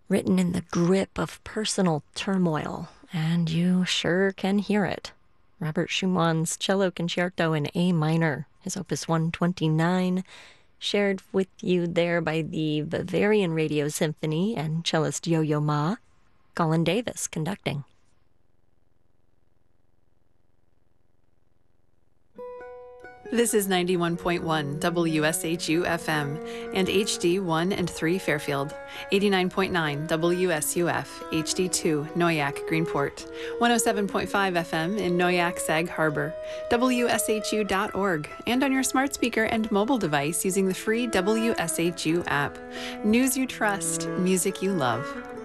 written in the grip of personal turmoil, and you sure can hear it. Robert Schumann's Cello Concerto in A minor, his Opus 129, shared with you there by the Bavarian Radio Symphony and cellist Yo-Yo Ma, Colin Davis conducting. This is 91.1 WSHU FM and HD 1 and 3 Fairfield, 89.9 WSUF HD 2 Noyak Greenport, 107.5 FM in Noyak Sag Harbor, WSHU.org, and on your smart speaker and mobile device using the free WSHU app. News you trust, music you love.